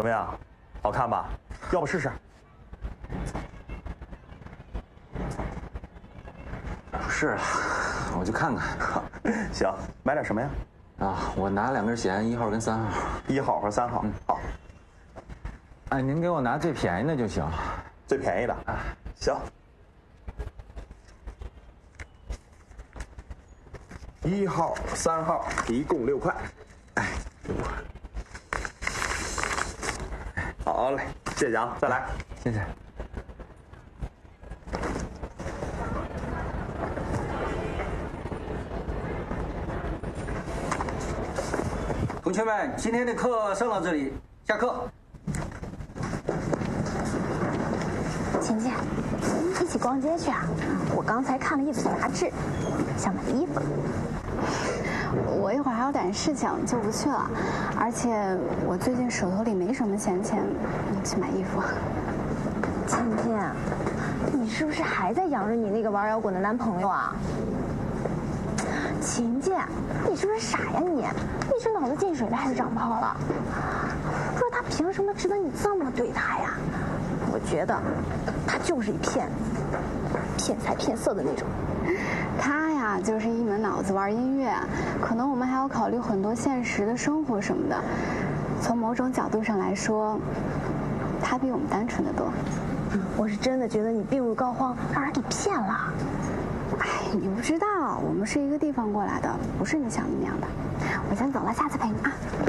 怎么样？好看吧？要不试试？ 不是了，我就看看。 行，买点什么呀？ 啊，我拿2根弦，1号跟3号。 1号和3号。好。 哎，您给我拿最便宜的就行。 最便宜的啊？行。1号、3号一共6块。哎，好嘞，谢谢啊，再来， 谢谢。 同学们，今天的课上到这里，下课。 晴晴，一起逛街去啊！我刚才看了一组杂志，想买衣服。 我一会儿还有点事情，就不去了。而且我最近手头里没什么闲钱，去买衣服。 晴晴，你是不是还在养着你那个玩摇滚的男朋友啊？晴晴，你是不是傻呀你？你是脑子进水了还是长泡了？不知道他凭什么值得你这么对他呀？我觉得他就是一骗财骗色的那种。 他呀，就是一门脑子玩音乐，可能我们还要考虑很多现实的生活什么的。从某种角度上来说，他比我们单纯的多。 我是真的觉得你病入膏肓，让人给骗了。 哎，你不知道，我们是一个地方过来的，不是你想的那样的。我先走了，下次陪你啊。